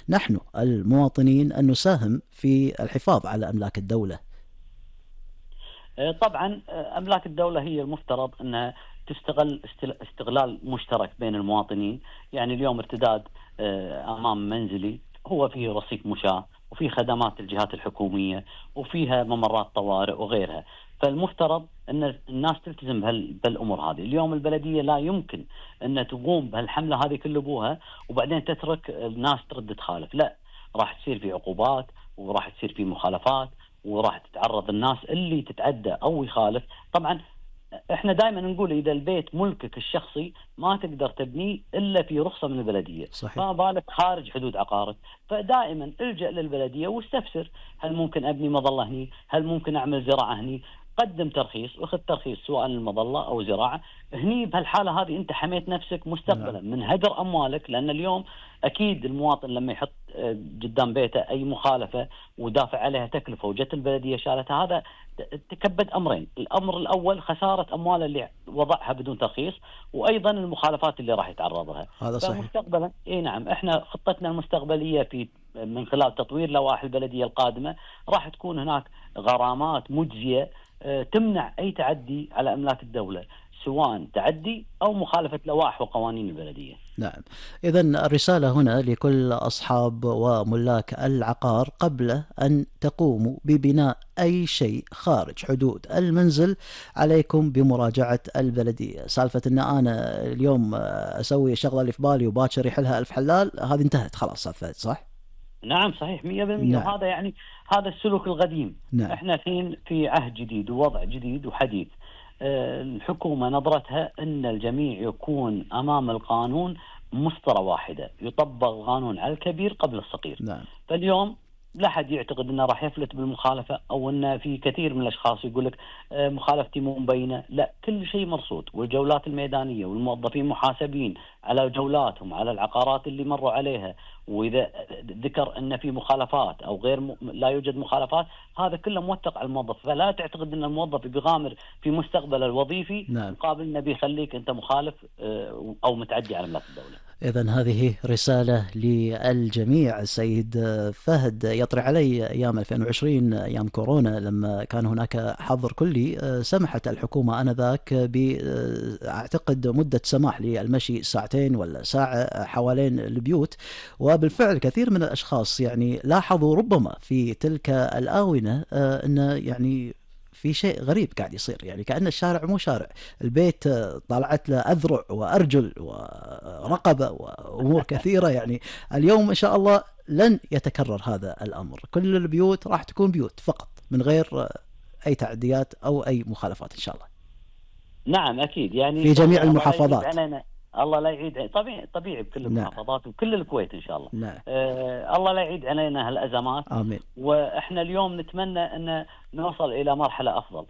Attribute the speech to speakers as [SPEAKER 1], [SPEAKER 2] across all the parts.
[SPEAKER 1] نحن المواطنين أن نساهم في الحفاظ على أملاك الدولة؟
[SPEAKER 2] طبعا أملاك الدولة هي المفترض أنها تستغل استغلال مشترك بين المواطنين. يعني اليوم ارتداد أمام منزلي هو فيه رصيف مشاة، وفيه خدمات الجهات الحكومية، وفيها ممرات طوارئ وغيرها. فالمفترض أن الناس تلتزم بالأمور هذه. اليوم البلدية لا يمكن أن تقوم بهالحملة هذه كل أبوها وبعدين تترك الناس ترد تخالف. لا، راح تصير في عقوبات، وراح تصير في مخالفات، وراح تتعرض الناس اللي تتعدى أو يخالف. طبعا احنا دائما نقول اذا البيت ملكك الشخصي ما تقدر تبنيه الا في رخصه من البلديه،
[SPEAKER 1] صحيح.
[SPEAKER 2] فما بالك خارج حدود عقارك. فدائما الجا للبلديه واستفسر، هل ممكن ابني مظله هني؟ هل ممكن اعمل زراعه هني؟ قدم ترخيص واخذ ترخيص سواء المظله او زراعه. هني بهالحاله هذه انت حميت نفسك مستقبلا من هدر اموالك. لان اليوم اكيد المواطن لما يحط قدام بيته اي مخالفه ودافع عليها تكلفه وجت البلديه شالتها، هذا تكبد امرين. الامر الاول خساره اموال اللي وضعها بدون ترخيص، وايضا المخالفات اللي راح يتعرض لها.
[SPEAKER 1] هذا صحيح.
[SPEAKER 2] فمستقبلا اي نعم، احنا خطتنا المستقبليه في من خلال تطوير لوائح البلديه القادمه راح تكون هناك غرامات مجزيه تمنع اي تعدي على املاك الدوله، سواء تعدي او مخالفه لوائح وقوانين البلديه.
[SPEAKER 1] نعم. إذن الرسالة هنا لكل أصحاب وملاك العقار: قبل أن تقوموا ببناء أي شيء خارج حدود المنزل عليكم بمراجعة البلدية. سالفة أن أنا اليوم أسوي شغلة اللي في بالي وباكر يحلها ألف حلال، هذه انتهت خلاص، صح؟
[SPEAKER 2] نعم صحيح 100%.
[SPEAKER 1] نعم.
[SPEAKER 2] وهذا يعني هذا السلوك القديم.
[SPEAKER 1] نعم.
[SPEAKER 2] احنا الحين في عهد جديد ووضع جديد وحديث. الحكومة نظرتها أن الجميع يكون أمام القانون مسطرة واحدة، يطبق القانون على الكبير قبل الصغير.
[SPEAKER 1] نعم.
[SPEAKER 2] فاليوم لا حد يعتقد أنه راح يفلت بالمخالفة، أو أن في كثير من الأشخاص يقول لك مخالفتي مو مبينة. لا، كل شيء مرصود، والجولات الميدانية والموظفين محاسبين على جولاتهم على العقارات اللي مروا عليها. وإذا ذكر أن في مخالفات أو غير لا يوجد مخالفات، هذا كله موثق على الموظف. فلا تعتقد أن الموظف بيغامر في مستقبل الوظيفي
[SPEAKER 1] نعم.
[SPEAKER 2] مقابل أنه بيخليك أنت مخالف أو متعدي على أملاك الدولة.
[SPEAKER 1] إذن هذه رسالة للجميع. سيد فهد، يطري علي أيام 2020 أيام كورونا لما كان هناك حظر كلي، سمحت الحكومة آنذاك أعتقد مدة سماح للمشي ساعتين ولا ساعة حوالين البيوت، وبالفعل كثير من الأشخاص يعني لاحظوا ربما في تلك الآونة أن يعني في شيء غريب قاعد يصير، يعني كأن الشارع مو شارع، البيت طلعت له أذرع وأرجل ورقبة وأمور كثيرة. يعني اليوم إن شاء الله لن يتكرر هذا الأمر، كل البيوت راح تكون بيوت فقط من غير أي تعديات أو أي مخالفات إن شاء الله.
[SPEAKER 2] نعم أكيد، يعني
[SPEAKER 1] في جميع المحافظات.
[SPEAKER 2] الله لا يعيد، طبيعي بكل المحافظات. نعم. وكل الكويت إن شاء الله.
[SPEAKER 1] نعم.
[SPEAKER 2] الله لا يعيد علينا هالأزمات.
[SPEAKER 1] آمين.
[SPEAKER 2] وإحنا اليوم نتمنى أن نوصل إلى مرحلة أفضل.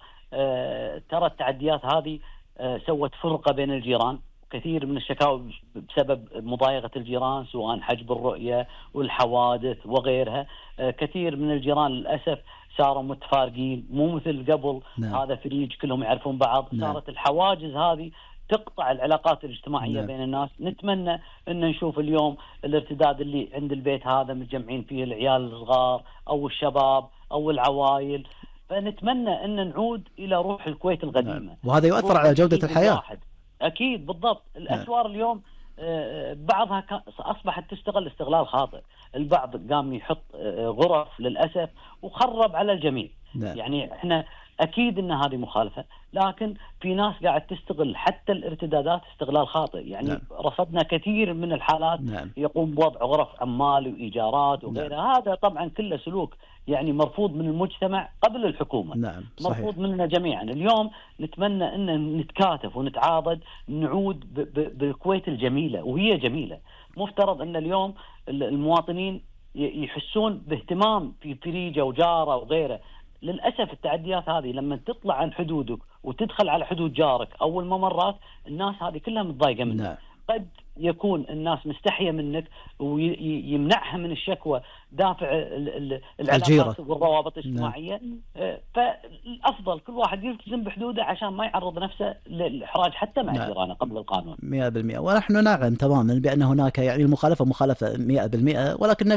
[SPEAKER 2] ترى التعديات هذه سوت فرقة بين الجيران، كثير من الشكاوى بسبب مضايقة الجيران، سواء حجب الرؤية والحوادث وغيرها. كثير من الجيران للأسف صاروا متفارقين، مو مثل قبل.
[SPEAKER 1] نعم.
[SPEAKER 2] هذا فريج كلهم يعرفون بعض.
[SPEAKER 1] نعم.
[SPEAKER 2] صارت الحواجز هذه تقطع العلاقات الاجتماعية. نعم. بين الناس. نتمنى أن نشوف اليوم الارتداد اللي عند البيت هذا متجمعين فيه العيال الصغار أو الشباب أو العوائل. فنتمنى أن نعود إلى روح الكويت القديمة.
[SPEAKER 1] نعم. وهذا يؤثر على جودة الحياة.
[SPEAKER 2] أكيد بالضبط. الأسوار اليوم بعضها أصبحت تستغل استغلال خاطئ. البعض قام يحط غرف للأسف وخرب على الجميع.
[SPEAKER 1] نعم.
[SPEAKER 2] يعني احنا أكيد أن هذه مخالفة، لكن في ناس قاعد تستغل حتى الارتدادات استغلال خاطئ. يعني
[SPEAKER 1] نعم.
[SPEAKER 2] رصدنا كثير من الحالات. نعم. يقوم بوضع غرف عمال وإيجارات وغيرها. نعم. هذا طبعا كله سلوك يعني مرفوض من المجتمع قبل الحكومة.
[SPEAKER 1] نعم. صحيح.
[SPEAKER 2] مرفوض مننا جميعا. اليوم نتمنى أن نتكاتف ونتعاضد، نعود بالكويت الجميلة، وهي جميلة. مفترض أن اليوم المواطنين يحسون باهتمام في فريجة وجارة وغيره. للأسف التعديات هذه لما تطلع عن حدودك وتدخل على حدود جارك أو الممرات، الناس هذه كلها متضايقة منك.
[SPEAKER 1] نعم.
[SPEAKER 2] قد يكون الناس مستحية منك ويمنعها من الشكوى دافع العلاقات والروابط الاجتماعية. فالأفضل كل واحد يلتزم بحدوده عشان ما يعرض نفسه للإحراج حتى مع جيرانه قبل القانون.
[SPEAKER 1] 100%. ونحن نعلم تماما بأن هناك يعني المخالفة مخالفة 100%، ولكن